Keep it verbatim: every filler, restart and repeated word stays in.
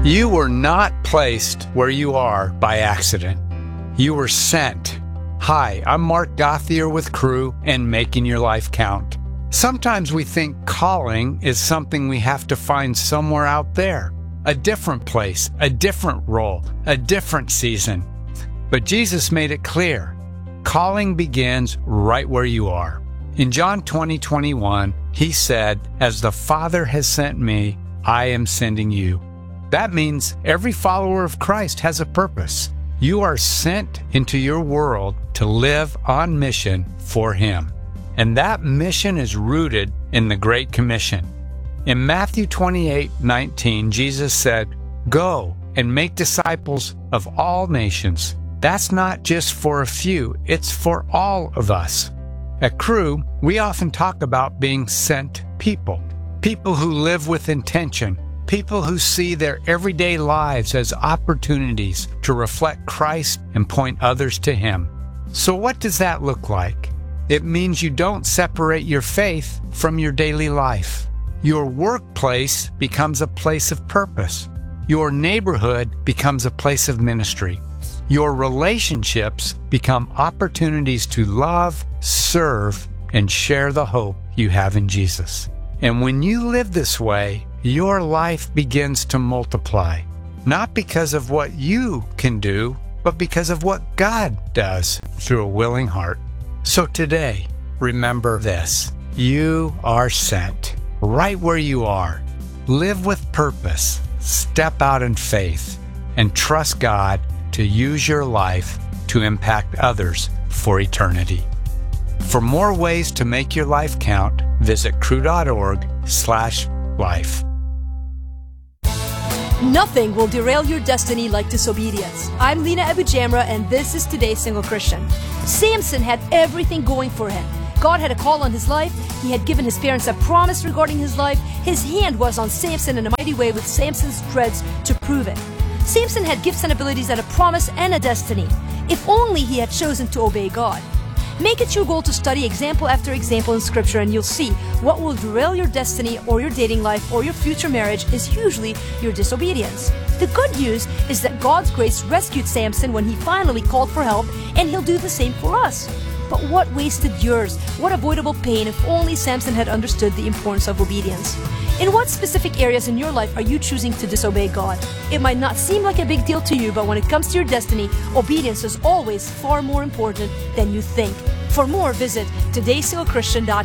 You were not placed where you are by accident. You were sent. Hi, I'm Mark Gothier with Crew and Making Your Life Count. Sometimes we think calling is something we have to find somewhere out there, a different place, a different role, a different season. But Jesus made it clear. Calling begins right where you are. In John twenty twenty-one, he said, "As the Father has sent me, I am sending you." That means every follower of Christ has a purpose. You are sent into your world to live on mission for Him. And that mission is rooted in the Great Commission. In Matthew twenty-eight nineteen, Jesus said, "Go and make disciples of all nations." That's not just for a few, it's for all of us. At Crew, we often talk about being sent people. People who live with intention. People who see their everyday lives as opportunities to reflect Christ and point others to Him. So what does that look like? It means you don't separate your faith from your daily life. Your workplace becomes a place of purpose. Your neighborhood becomes a place of ministry. Your relationships become opportunities to love, serve, and share the hope you have in Jesus. And when you live this way, your life begins to multiply, not because of what you can do, but because of what God does through a willing heart. So today, remember this. You are sent right where you are. Live with purpose, step out in faith, and trust God to use your life to impact others for eternity. For more ways to make your life count, visit crew.org slash life. Nothing will derail your destiny like disobedience. I'm Lena Abujamra, and this is Today's Single Christian. Samson had everything going for him. God had a call on his life. He had given his parents a promise regarding his life. His hand was on Samson in a mighty way, with Samson's dreads to prove it. Samson had gifts and abilities and a promise and a destiny. If only he had chosen to obey God. Make it your goal to study example after example in Scripture, and you'll see what will derail your destiny or your dating life or your future marriage is usually your disobedience. The good news is that God's grace rescued Samson when he finally called for help, and He'll do the same for us. But what wasted years? What avoidable pain if only Samson had understood the importance of obedience? In what specific areas in your life are you choosing to disobey God? It might not seem like a big deal to you, but when it comes to your destiny, obedience is always far more important than you think. For more, visit today single christian dot